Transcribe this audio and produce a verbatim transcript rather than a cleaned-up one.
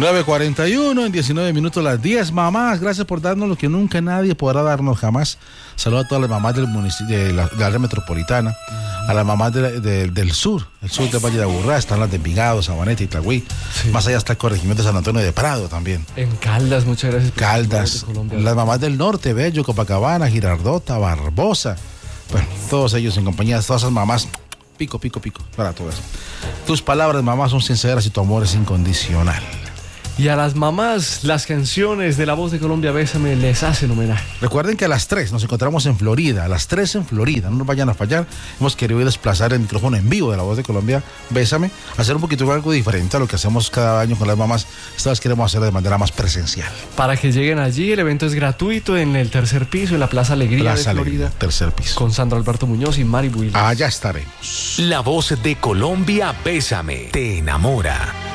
nueve cuarenta y uno, en diecinueve minutos las diez. Mamás, gracias por darnos lo que nunca nadie podrá darnos jamás. Saludos a todas las mamás del municipio, de la, de la área metropolitana, a las mamás de, de, del sur, el sur del Valle de Aburrá, están las de Envigado, Sabaneta y Itagüí. Sí. Más allá está el corregimiento de San Antonio de Prado también. En Caldas, muchas gracias. Caldas, las mamás del norte, Bello, Copacabana, Girardota, Barbosa. Bueno, todos ellos en compañía de todas esas mamás. Pico, pico, pico, para todas. Tus palabras, mamá, son sinceras y tu amor es incondicional. Y a las mamás, las canciones de La Voz de Colombia, Bésame, les hacen homenaje. Recuerden que a las tres nos encontramos en Florida, a las tres en Florida, no nos vayan a fallar. Hemos querido desplazar el micrófono en vivo de La Voz de Colombia, Bésame, hacer un poquito algo diferente a lo que hacemos cada año con las mamás. Esta vez queremos hacerlo de manera más presencial. Para que lleguen allí, el evento es gratuito en el tercer piso, en la Plaza Alegría Plaza de Florida. Alegría, tercer piso. Con Sandro Alberto Muñoz y Mari Buil. Allá estaremos. La Voz de Colombia, Bésame, te enamora.